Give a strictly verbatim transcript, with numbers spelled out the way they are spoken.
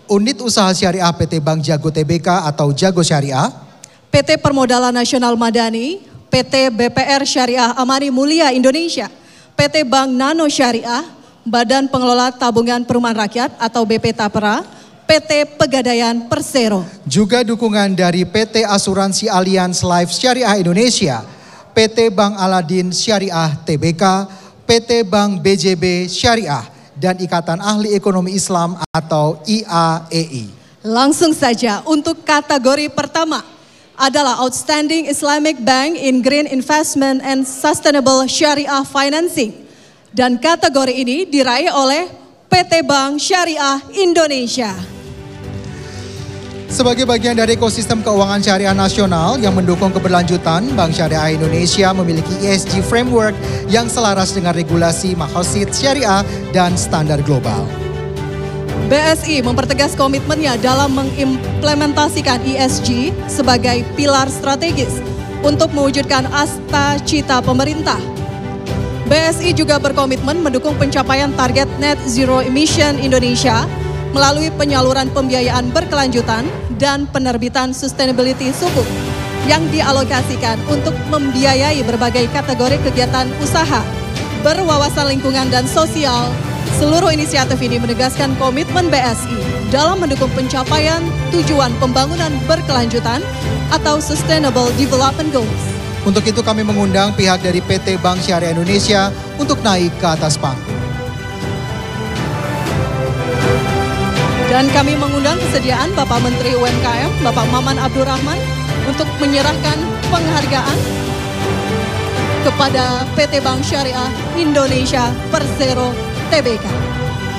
Unit Usaha Syariah P T Bank Jago T B K atau Jago Syariah, P T Permodalan Nasional Madani, P T B P R Syariah Amani Mulia Indonesia, P T Bank Nano Syariah, Badan Pengelola Tabungan Perumahan Rakyat atau B P Tapera, P T Pegadaian Persero. Juga dukungan dari P T Asuransi Allianz Life Syariah Indonesia, P T Bank Aladin Syariah T B K, P T Bank B J B Syariah, dan Ikatan Ahli Ekonomi Islam atau I A E I. Langsung saja untuk kategori pertama adalah Outstanding Islamic Bank in Green Investment and Sustainable Syariah Financing. Dan kategori ini diraih oleh P T Bank Syariah Indonesia. Sebagai bagian dari ekosistem keuangan syariah nasional yang mendukung keberlanjutan, Bank Syariah Indonesia memiliki E S G framework yang selaras dengan regulasi Maqasid Syariah dan standar global. B S I mempertegas komitmennya dalam mengimplementasikan E S G sebagai pilar strategis untuk mewujudkan asta cita pemerintah. B S I juga berkomitmen mendukung pencapaian target Net Zero Emission Indonesia melalui penyaluran pembiayaan berkelanjutan dan penerbitan sustainability sukuk yang dialokasikan untuk membiayai berbagai kategori kegiatan usaha berwawasan lingkungan dan sosial. Seluruh inisiatif ini menegaskan komitmen B S I dalam mendukung pencapaian tujuan pembangunan berkelanjutan atau Sustainable Development Goals. Untuk itu kami mengundang pihak dari P T Bank Syariah Indonesia untuk naik ke atas panggung. Dan kami mengundang kesediaan Bapak Menteri U M K M, Bapak Maman Abdurrahman, untuk menyerahkan penghargaan kepada P T Bank Syariah Indonesia Persero T B K.